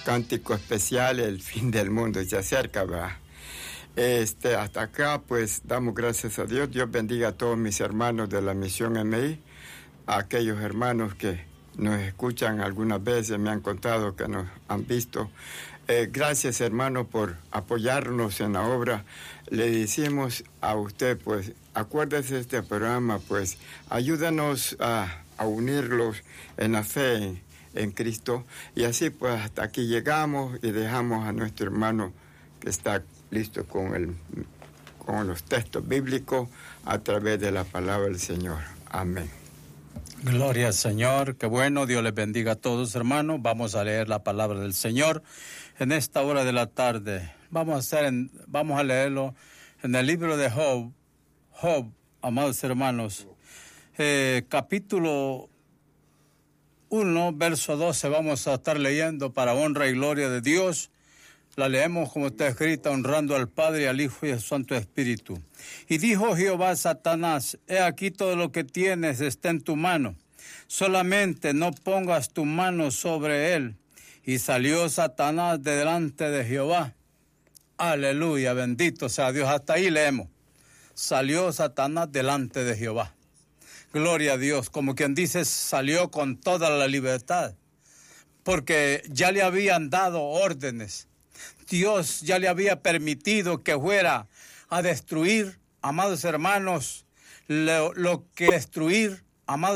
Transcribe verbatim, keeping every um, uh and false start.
cántico especial, el fin del mundo se acerca, ¿verdad? Este, hasta acá, pues, damos gracias a Dios. Dios bendiga a todos mis hermanos de la Misión M I, a aquellos hermanos que nos escuchan algunas veces, me han contado que nos han visto. Eh, gracias, hermano, por apoyarnos en la obra. Le decimos a usted, pues, acuérdese de este programa, pues, ayúdanos a, a unirlos en la fe en, en Cristo. Y así, pues, hasta aquí llegamos y dejamos a nuestro hermano que está listo con, el, con los textos bíblicos a través de la palabra del Señor. Amén. Gloria al Señor, qué bueno, Dios les bendiga a todos, hermanos. Vamos a leer la palabra del Señor en esta hora de la tarde. Vamos a hacer, en, vamos a leerlo en el libro de Job, Job, amados hermanos, eh, capítulo uno, verso doce, vamos a estar leyendo para honra y gloria de Dios. La leemos como está escrita, honrando al Padre, al Hijo y al Santo Espíritu. Y dijo Jehová a Satanás, he aquí todo lo que tienes está en tu mano, solamente no pongas tu mano sobre él. Y salió Satanás de delante de Jehová. Aleluya, bendito sea Dios. Hasta ahí leemos. Salió Satanás delante de Jehová. Gloria a Dios, como quien dice, salió con toda la libertad, porque ya le habían dado órdenes. Dios ya le había permitido que fuera a destruir, amados hermanos, lo, lo que destruir, amados